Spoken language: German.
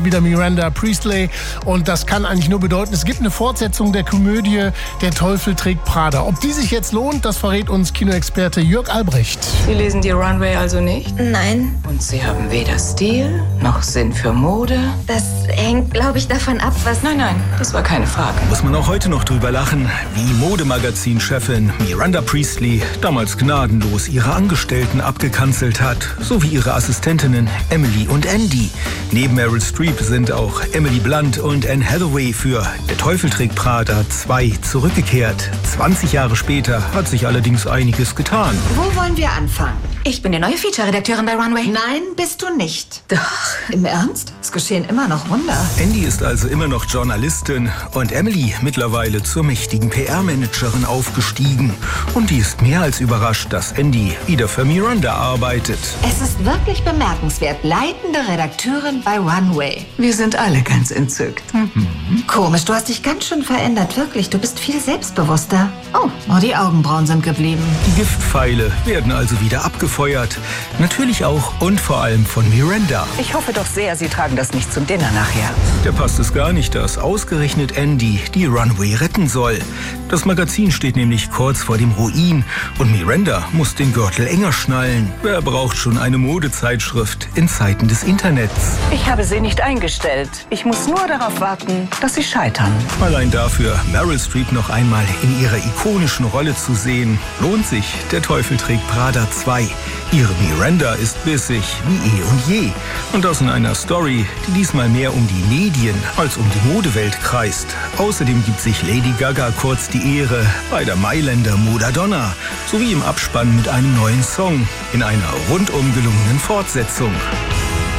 Wieder Miranda Priestley, und das kann eigentlich nur bedeuten, es gibt eine Fortsetzung der Komödie Der Teufel trägt Prada. Ob die sich jetzt lohnt, das verrät uns Kinoexperte Jörg Albrecht. Sie lesen die Runway also nicht? Nein. Und Sie haben weder Stil noch Sinn für Mode? Das hängt, glaube ich, davon ab, was... Nein, das war keine Frage. Muss man auch heute noch drüber lachen, wie Modemagazin-Chefin Miranda Priestley damals gnadenlos ihre Angestellten abgekanzelt hat, sowie ihre Assistentinnen Emily und Andy. Neben Meryl Streep sind auch Emily Blunt und Anne Hathaway für Der Teufel trägt Prada 2 zurückgekehrt. 20 Jahre später hat sich allerdings einiges getan. Wo wollen wir anfangen? Ich bin die neue Feature-Redakteurin bei Runway. Nein, bist du nicht. Doch. Im Ernst? Es geschehen immer noch Wunder. Andy ist also immer noch Journalistin und Emily mittlerweile zur mächtigen PR-Managerin aufgestiegen. Und die ist mehr als überrascht, dass Andy wieder für Miranda arbeitet. Es ist wirklich bemerkenswert. Leitende Redakteurin bei Runway. Wir sind alle ganz entzückt. Komisch, du hast dich ganz schön verändert, wirklich. Du bist viel selbstbewusster. Oh, die Augenbrauen sind geblieben. Die Giftpfeile werden also wieder abgefeuert. Natürlich auch und vor allem von Miranda. Ich hoffe doch sehr, Sie tragen das nicht zum Dinner nachher. Der passt es gar nicht, dass ausgerechnet Andy die Runway retten soll. Das Magazin steht nämlich kurz vor dem Ruin und Miranda muss den Gürtel enger schnallen. Wer braucht schon eine Modezeitschrift in Zeiten des Internets? Ich habe sie nicht eingestellt. Ich muss nur darauf warten, dass sie scheitern. Allein dafür, Meryl Streep noch einmal in ihrer ikonischen Rolle zu sehen, lohnt sich Der Teufel trägt Prada 2. Ihre Miranda ist bissig wie eh und je. Und das in einer Story, die diesmal mehr um die Medien als um die Modewelt kreist. Außerdem gibt sich Lady Gaga kurz die Ehre bei der Mailänder Modadonna sowie im Abspann mit einem neuen Song in einer rundum gelungenen Fortsetzung.